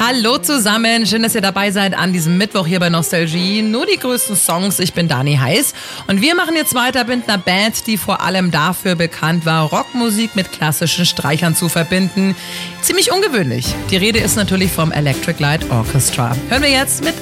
Hallo zusammen, schön, dass ihr dabei seid an diesem Mittwoch hier bei Nostalgie. Nur die größten Songs, ich bin Dani Heiß und wir machen jetzt weiter mit einer Band, die vor allem dafür bekannt war, Rockmusik mit klassischen Streichern zu verbinden. Ziemlich ungewöhnlich. Die Rede ist natürlich vom Electric Light Orchestra. Hören wir jetzt mit